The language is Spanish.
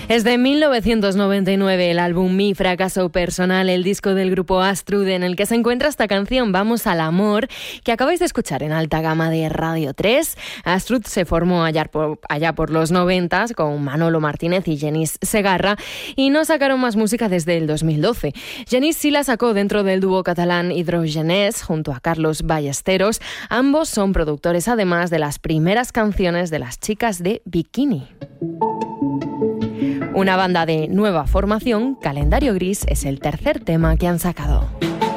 Es de 1999 el álbum Mi fracaso personal, el disco del grupo Astrud, en el que se encuentra esta canción Vamos al amor, que acabáis de escuchar en alta gama de Radio 3. Astrud se formó allá por los 90 con Manolo Martínez y Genís Segarra y no sacaron más música desde el 2012. Genís sí la sacó dentro del dúo catalán Hidrogenés junto a Carlos Ballesteros. Ambos son productores además de las primeras canciones de las chicas de Bikini. Una banda de nueva formación, Calendario Gris, es el tercer tema que han sacado.